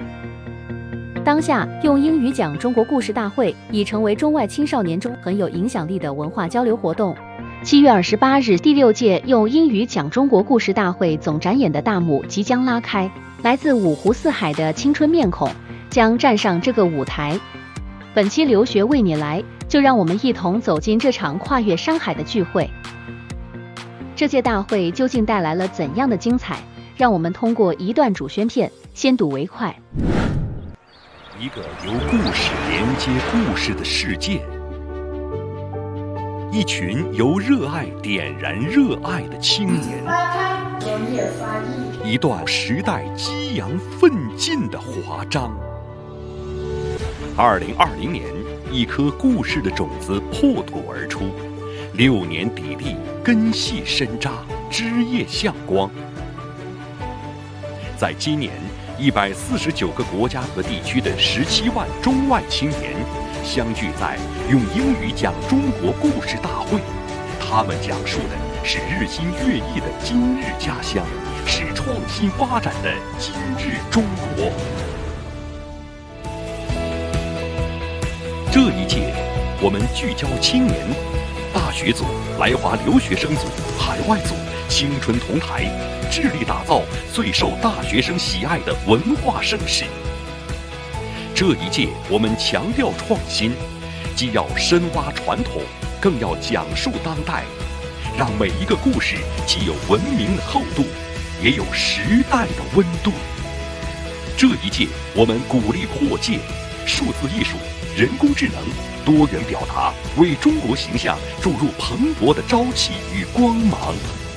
当下，用英语讲中国故事大会已成为中外青少年中很有影响力的文化交流活动。7月28日，第6届用英语讲中国故事大会总展演的大幕即将拉开，来自五湖四海的青春面孔将站上这个舞台。本期留学为你来，就让我们一同走进这场跨越山海的聚会。这届大会究竟带来了怎样的精彩？让我们通过一段主宣片先睹为快。 一个由故事连接故事的世界，一群由热爱点燃热爱的青年，一段时代激扬奋进的华章。2020年，一颗故事的种子破土而出，6年砥砺，根系深扎，枝叶向光。在今年，149个国家和地区的17万中外青年相聚在用英语讲中国故事大会，他们讲述的是日新月异的今日家乡，是创新发展的今日中国。这一届，我们聚焦青年，大学组、来华留学生组、海外组，青春同台，致力打造最受大学生喜爱的文化盛世。这一届，我们强调创新，既要深挖传统，更要讲述当代，让每一个故事既有文明的厚度，也有时代的温度。这一届，我们鼓励扩界，数字艺术、人工智能、多元表达，为中国形象注入蓬勃的朝气与光芒。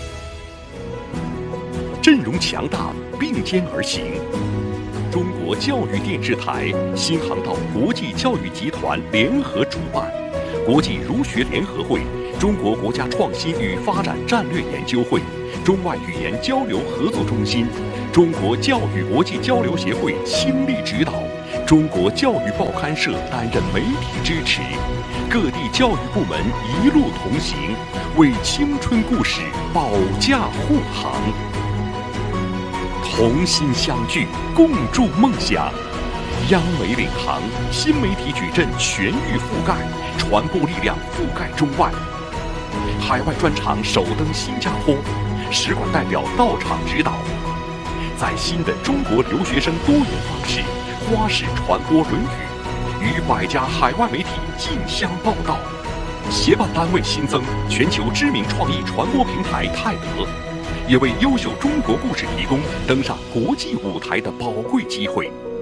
阵容强大，并肩而行。中国教育电视台、新航道国际教育集团联合主办，国际儒学联合会、中国国家创新与发展战略研究会、中外语言交流合作中心、中国教育国际交流协会倾力指导，中国教育报刊社担任媒体支持，各地教育部门一路同行，为青春故事保驾护航。同心相聚，共筑梦想。央媒领航，新媒体矩阵全域覆盖，传播力量覆盖中外。海外专场首登新加坡，使馆代表到场指导。在新的中国留学生多元方式，花式传播《论语》，与100家海外媒体竞相报道。协办单位新增全球知名创意传播平台泰德，也为优秀中国故事提供登上国际舞台的宝贵机会。